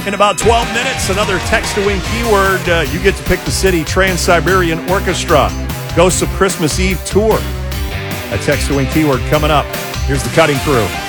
In about 12 minutes, another text to win keyword. You get to pick the city. Trans-Siberian Orchestra. Ghosts of Christmas Eve tour. A text to win keyword coming up. Here's the Cutting Crew.